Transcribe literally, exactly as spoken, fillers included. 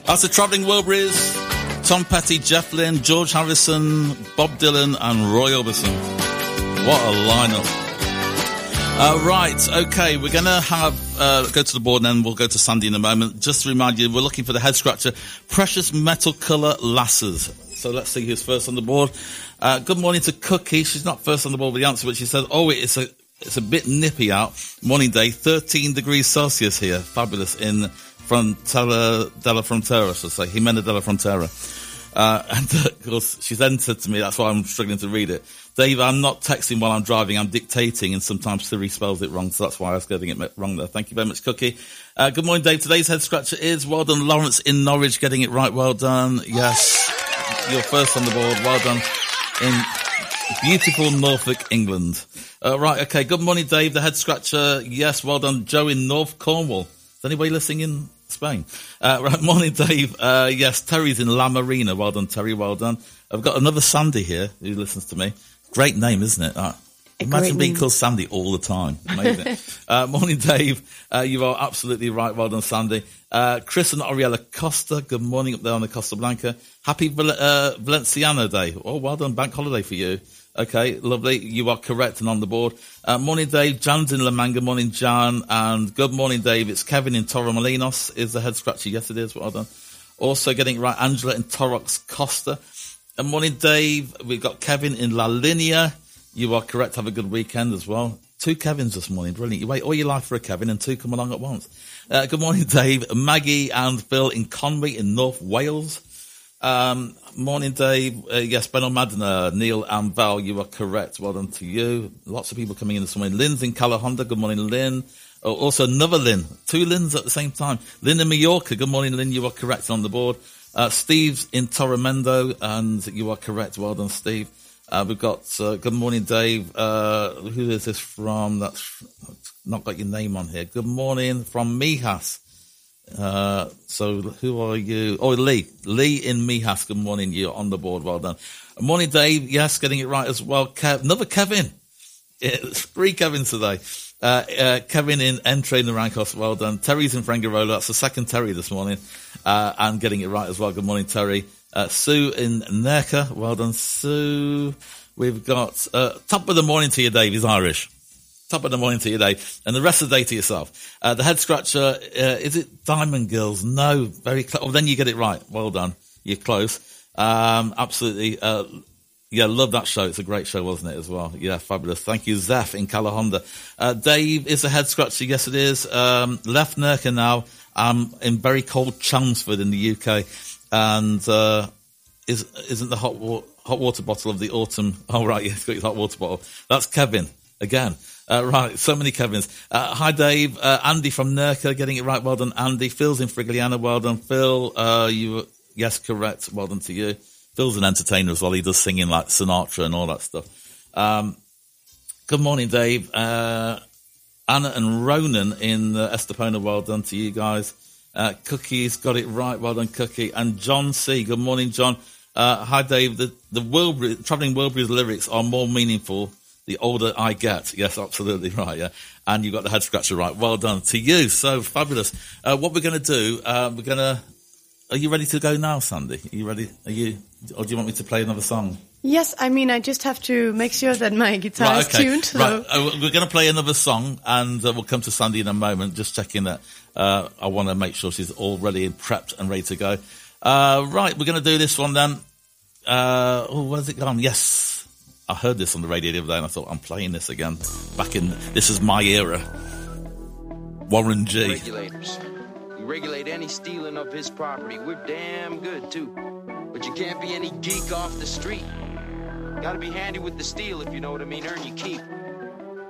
That's the Travelling Wilburys, Tom Petty, Jeff Lynne, George Harrison, Bob Dylan and Roy Orbison. What a lineup. Uh, right, okay, we're going to have, uh, go to the board and then we'll go to Sandy in a moment. Just to remind you, we're looking for the head scratcher, Precious Metal Colour Lasses. So let's see who's first on the board. Uh, good morning to Cookie. She's not first on the board with the answer, but she said, oh, it's a, it's a bit nippy out. Morning day, thirteen degrees Celsius here. Fabulous in Frontera della Frontera, so say, Jimena della Frontera. Uh, and uh, of course, she then said to me, that's why I'm struggling to read it. Dave, I'm not texting while I'm driving, I'm dictating, and sometimes Siri spells it wrong, so that's why I was getting it wrong there. Thank you very much, Cookie. Uh, good morning, Dave. Today's head scratcher is, well done, Lawrence in Norwich, getting it right. Well done. Yes, you're first on the board. Well done. In beautiful Norfolk, England. Uh, right, okay. Good morning, Dave. The head scratcher, yes, well done. Joe in North Cornwall. Is anybody listening in Spain? Uh, right, morning, Dave. Uh, yes, Terry's in La Marina. Well done, Terry. Well done. I've got another Sandy here who listens to me. Great name, isn't it? Uh, imagine being called Sandy all the time. Amazing. uh, morning, Dave. Uh, you are absolutely right. Well done, Sandy. Uh, Chris and Oriella Costa. Good morning up there on the Costa Blanca. Happy Val- uh, Valenciano Day. Oh, well done. Bank holiday for you. Okay, lovely. You are correct and on the board. Uh, morning, Dave. Jan's in La Manga. Morning, Jan. And good morning, Dave. It's Kevin in Torremolinos. Is the head scratcher? Yes, it is. Well done. Also getting it right, Angela in Torrox Costa. And morning, Dave. We've got Kevin in La Linea. You are correct. Have a good weekend as well. Two Kevins this morning. Brilliant. You wait all your life for a Kevin and two come along at once. Uh, good morning, Dave. Maggie and Phil in Conwy in North Wales. Um, morning, Dave. Uh, yes, Ben O'Madden, Neil and Val, you are correct. Well done to you. Lots of people coming in this morning. Lynn's in Calahonda. Good morning, Lynn. Oh, also another Lynn. Two Lynns at the same time. Lynn in Mallorca. Good morning, Lynn. You are correct on the board. Uh, Steve's in Torremendo, and you are correct. Well done, Steve. Uh, we've got, uh, good morning, Dave. Uh, who is this from? That's, that's not got your name on here. Good morning from Mijas. Uh, so who are you? Oh, Lee. Lee in Mijas. Good morning. You're on the board. Well done. Morning, Dave. Yes, getting it right as well. Kev, another Kevin. It's three Kevins today. Uh, uh, Kevin in Entre Narancos, well done. Terry's in Frangarola, that's the second Terry this morning, uh, and getting it right as well. Good morning, Terry. Uh, Sue in Nerka, well done, Sue. We've got, uh, top of the morning to you, Dave, he's Irish. Top of the morning to you, Dave. And the rest of the day to yourself. Uh, the head scratcher, uh, is it Diamond Girls? No, very close. Oh, then you get it right. Well done. You're close. Um, absolutely, uh, yeah, love that show. It's a great show, wasn't it, as well? Yeah, fabulous. Thank you, Zeph in Calahonda. Uh, Dave is a head scratcher. Yes, it is. Um, left Nerka now. I'm in very cold Chelmsford in the U K. And, uh, is, isn't the hot, wa- hot water bottle of the autumn? Oh, right. Yeah, he's got his hot water bottle. That's Kevin again. Uh, right. So many Kevins. Uh, hi, Dave. Uh, Andy from Nerka getting it right. Well done, Andy. Phil's in Frigliana. Well done, Phil. Uh, you were, yes, correct. Well done to you. Phil's an entertainer as well. He does singing like Sinatra and all that stuff. Um, good morning, Dave. Uh, Anna and Ronan in uh, Estepona. Well done to you guys. Uh, Cookie's got it right. Well done, Cookie. And John C. Good morning, John. Uh, hi, Dave. The, the Wilbury, Travelling Wilburys lyrics are more meaningful the older I get. Yes, absolutely right. Yeah. And you got the head scratcher right. Well done to you. So fabulous. Uh, what we're going to do, uh, we're going to, are you ready to go now, Sandy? Are you ready? Are you, or do you want me to play another song? Yes, I mean, I just have to make sure that my guitar right, is okay. tuned. So. Right, uh, we're going to play another song, and uh, we'll come to Sandy in a moment, just checking that uh, I want to make sure she's all ready and prepped and ready to go. Uh, right, we're going to do this one then. Uh, oh, where's it gone? Yes. I heard this on the radio the other day, and I thought, I'm playing this again. Back in, this is my era. Warren G. Regulators. Regulate any stealing of his property. We're damn good, too. But you can't be any geek off the street. Gotta be handy with the steel, if you know what I mean. Earn your keep.